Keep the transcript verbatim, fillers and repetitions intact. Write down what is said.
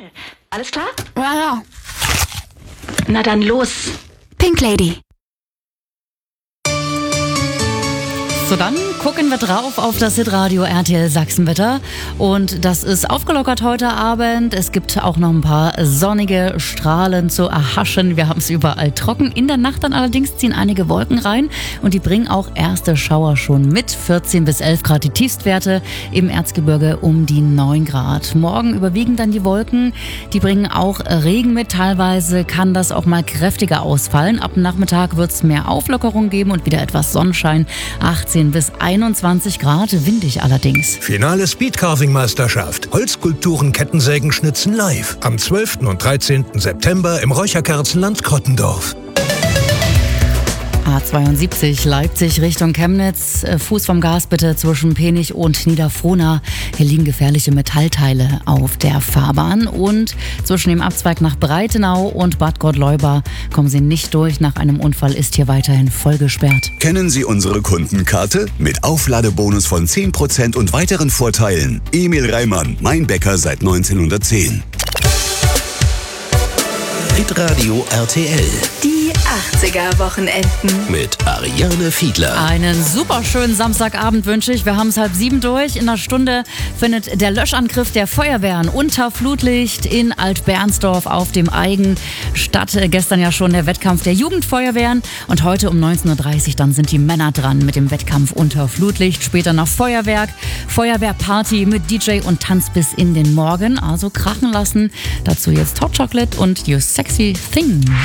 Alles klar? Ja, ja. Na dann los. Pink Lady. So, dann gucken wir drauf auf das Hitradio R T L Sachsenwetter. Und das ist aufgelockert heute Abend. Es gibt auch noch ein paar sonnige Strahlen zu erhaschen. Wir haben es überall trocken. In der Nacht dann allerdings ziehen einige Wolken rein. Und die bringen auch erste Schauer schon mit. vierzehn bis elf Grad die Tiefstwerte. Im Erzgebirge um die neun Grad. Morgen überwiegen dann die Wolken. Die bringen auch Regen mit. Teilweise kann das auch mal kräftiger ausfallen. Ab Nachmittag wird es mehr Auflockerung geben und wieder etwas Sonnenschein. achtzehn bis einundzwanzig Grad, windig allerdings. Finale Speedcarving-Meisterschaft. Holzskulpturen, Kettensägen, Schnitzen live. Am zwölften und dreizehnten September im Räucherkerzenland Krottendorf. A zweiundsiebzig Leipzig Richtung Chemnitz. Fuß vom Gas bitte zwischen Penich und Niederfrohna. Hier liegen gefährliche Metallteile auf der Fahrbahn. Und zwischen dem Abzweig nach Breitenau und Bad Gottleuba kommen Sie nicht durch. Nach einem Unfall ist hier weiterhin voll gesperrt. Kennen Sie unsere Kundenkarte? Mit Aufladebonus von zehn Prozent und weiteren Vorteilen. Emil Reimann, mein Bäcker seit neunzehnhundertzehn. Hitradio R T L. Die achtziger-Wochenenden. Mit Ariane Fiedler. Einen super schönen Samstagabend wünsche ich. Wir haben es halb sieben durch. In einer Stunde findet der Löschangriff der Feuerwehren unter Flutlicht in Alt-Bernsdorf auf dem Eigen statt. Gestern ja schon der Wettkampf der Jugendfeuerwehren. Und heute um neunzehn Uhr dreißig dann sind die Männer dran mit dem Wettkampf unter Flutlicht. Später noch Feuerwerk, Feuerwehrparty mit D J und Tanz bis in den Morgen. Also krachen lassen. Dazu jetzt Hot Chocolate und You Sexy Thing.